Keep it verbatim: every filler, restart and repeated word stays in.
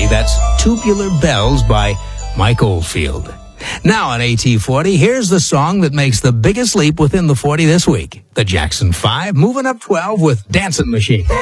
That's Tubular Bells by Mike Oldfield. Now on AT forty, here's the song that makes the biggest leap within the forty this week. The Jackson five moving up twelve with Dancing Machine.